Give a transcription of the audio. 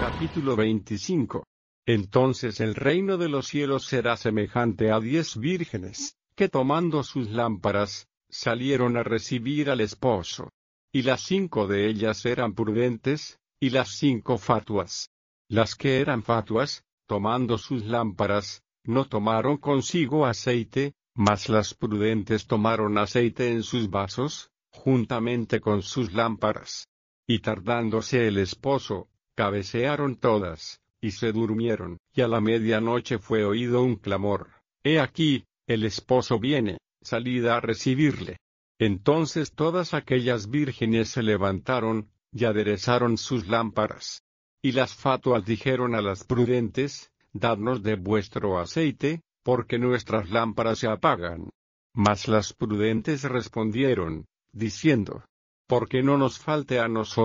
Capítulo 25. Entonces el reino de los cielos será semejante a 10 vírgenes, que tomando sus lámparas, salieron a recibir al esposo. Y las 5 de ellas eran prudentes, y las 5 fatuas. Las que eran fatuas, tomando sus lámparas, no tomaron consigo aceite, mas las prudentes tomaron aceite en sus vasos, juntamente con sus lámparas. Y tardándose el esposo, cabecearon todas, y se durmieron. Y a la medianoche fue oído un clamor: He aquí, el esposo viene, salid a recibirle. Entonces todas aquellas vírgenes se levantaron, y aderezaron sus lámparas. Y las fatuas dijeron a las prudentes: Dadnos de vuestro aceite, porque nuestras lámparas se apagan. Mas las prudentes respondieron, diciendo: Porque no nos falte a nosotros